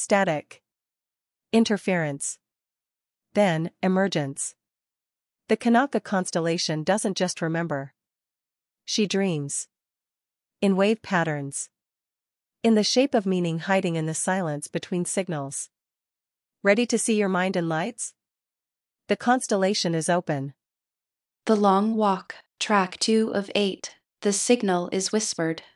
Static. Interference. Then, emergence. The Kanaka constellation doesn't just remember. She dreams. In wave patterns. In the shape of meaning hiding in the silence between signals. Ready to see your mind in lights? The constellation is open. The Long Walk, Track 2 of 8. The signal is whispered.